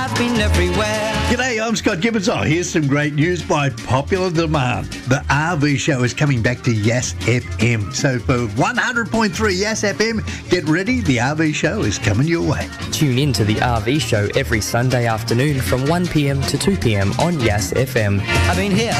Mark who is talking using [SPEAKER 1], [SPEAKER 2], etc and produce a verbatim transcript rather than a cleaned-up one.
[SPEAKER 1] I've been everywhere.
[SPEAKER 2] G'day, I'm Scott Gibbons. Oh, here's some great news by popular demand. The R V Show is coming back to Yass F M. So for one hundred point three Yass F M, get ready. The R V Show is coming your way.
[SPEAKER 3] Tune in to the R V Show every Sunday afternoon from one p m to two p m on Yass F M.
[SPEAKER 1] I've been here.